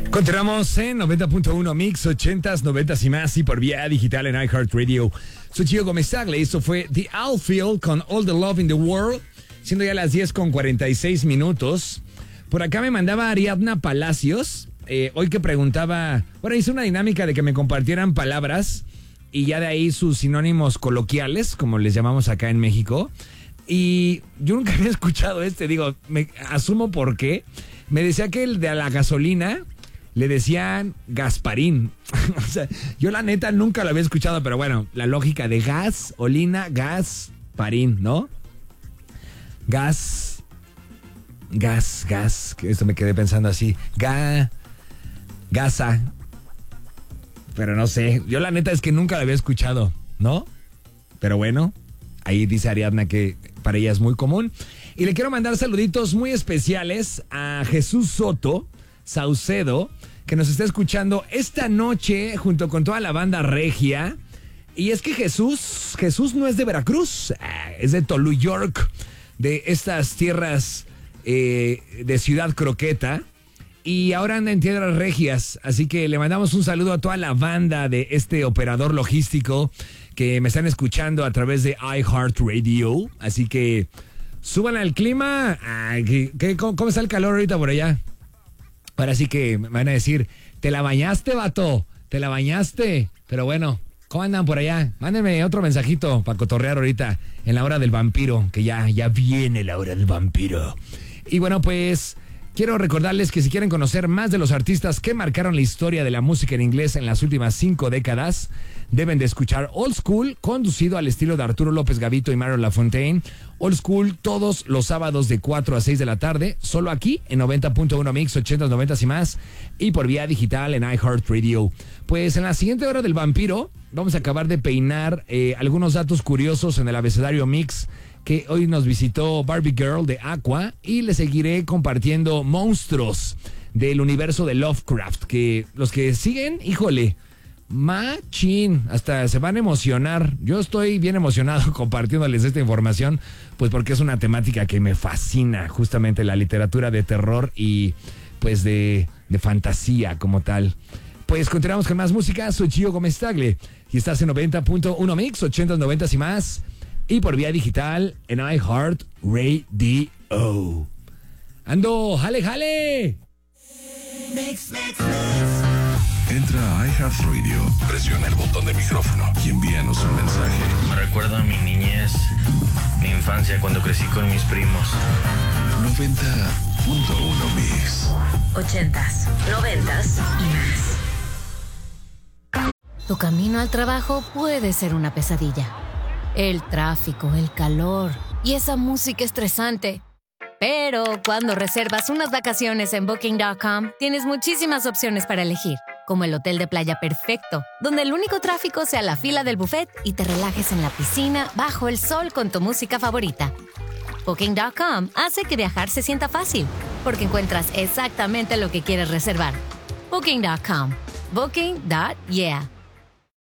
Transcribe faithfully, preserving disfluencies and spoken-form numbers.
Continuamos en noventa punto uno Mix, ochentas, noventas y más, y por vía digital en iHeartRadio. Soy Chico Gómez Tagle. Esto fue The Outfield con All the Love in the World, siendo ya las diez con cuarenta y seis minutos. Por acá me mandaba Ariadna Palacios, eh, hoy que preguntaba, bueno, hice una dinámica de que me compartieran palabras y ya de ahí sus sinónimos coloquiales, como les llamamos acá en México. Y yo nunca había escuchado este, digo, me asumo por qué. Me decía que el de la gasolina le decían Gasparín. O sea, yo la neta nunca lo había escuchado, pero bueno, la lógica de gas, olina, gas, parín, ¿no? Gas, gas, gas, que esto me quedé pensando así, ga, gasa, pero no sé, yo la neta es que nunca lo había escuchado, ¿no? Pero bueno, ahí dice Ariadna que para ella es muy común. Y le quiero mandar saluditos muy especiales a Jesús Soto Saucedo, que nos está escuchando esta noche junto con toda la banda regia. Y es que Jesús, Jesús no es de Veracruz, es de Tolu York, de estas tierras eh, de Ciudad Croqueta. Y ahora anda en tierras regias, así que le mandamos un saludo a toda la banda de este operador logístico que me están escuchando a través de iHeartRadio. Así que suban al clima. Ay, ¿qué, qué, cómo, ¿Cómo está el calor ahorita por allá? Ahora sí que me van a decir, te la bañaste, vato, te la bañaste. Pero bueno, ¿cómo andan por allá? Mándenme otro mensajito para cotorrear ahorita en la hora del vampiro, que ya, ya viene la hora del vampiro. Y bueno, pues quiero recordarles que si quieren conocer más de los artistas que marcaron la historia de la música en inglés en las últimas cinco décadas, deben de escuchar Old School, conducido al estilo de Arturo López Gavito y Mario Lafontaine. Old School todos los sábados de cuatro a seis de la tarde, solo aquí en noventa punto uno Mix, ochentas, noventas y más, y por vía digital en iHeartRadio. Pues en la siguiente hora del vampiro vamos a acabar de peinar eh, algunos datos curiosos en el abecedario Mix, que hoy nos visitó Barbie Girl de Aqua, y le seguiré compartiendo monstruos del universo de Lovecraft, que los que siguen, híjole, machín, hasta se van a emocionar. Yo estoy bien emocionado compartiéndoles esta información, pues porque es una temática que me fascina, justamente la literatura de terror y pues de, de fantasía como tal. Pues continuamos con más música. Soy Gio Gómez Tagle y estás en noventa punto uno Mix, ochentas, noventas y más, y por vía digital en iHeartRadio. Ando, jale, jale. Mix, mix, mix. Entra a iHeartRadio, presiona el botón de micrófono y envíanos un mensaje. Me recuerda a mi niñez, mi infancia, cuando crecí con mis primos. noventa punto uno Mix. Ochentas, noventas y más. Tu camino al trabajo puede ser una pesadilla. El tráfico, el calor y esa música estresante. Pero cuando reservas unas vacaciones en Booking punto com, tienes muchísimas opciones para elegir, como el hotel de playa perfecto, donde el único tráfico sea la fila del buffet y te relajes en la piscina bajo el sol con tu música favorita. Booking punto com hace que viajar se sienta fácil, porque encuentras exactamente lo que quieres reservar. Booking punto com. Booking punto yeah.